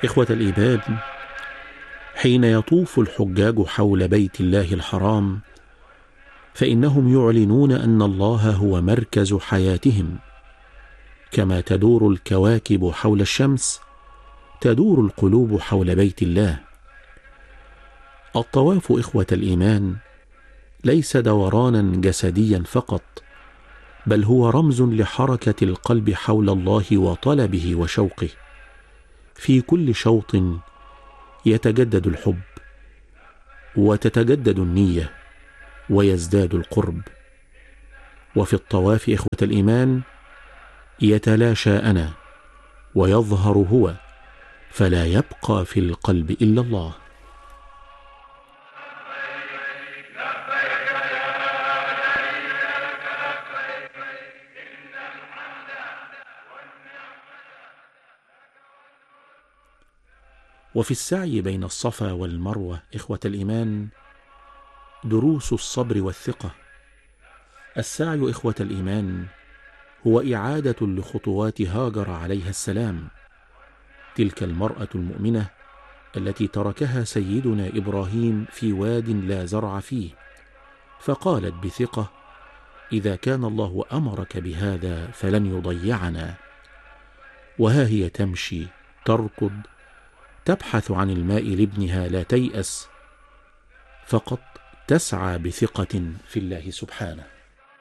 إخوة الإيمان، حين يطوف الحجاج حول بيت الله الحرام فإنهم يعلنون أن الله هو مركز حياتهم، كما تدور الكواكب حول الشمس تدور القلوب حول بيت الله. الطواف إخوة الإيمان ليس دورانا جسديا فقط، بل هو رمز لحركة القلب حول الله وطلبه وشوقه. في كل شوط يتجدد الحب وتتجدد النية ويزداد القرب. وفي الطواف إخوة الإيمان يتلاشى أنا ويظهر هو، فلا يبقى في القلب إلا الله. وفي السعي بين الصفا والمروة إخوة الإيمان دروس الصبر والثقة. السعي إخوة الإيمان هو إعادة لخطوات هاجر عليها السلام، تلك المرأة المؤمنة التي تركها سيدنا إبراهيم في واد لا زرع فيه، فقالت بثقة: إذا كان الله أمرك بهذا فلن يضيعنا. وها هي تمشي تركض تبحث عن الماء لابنها، لا تيأس، فقط تسعى بثقة في الله سبحانه.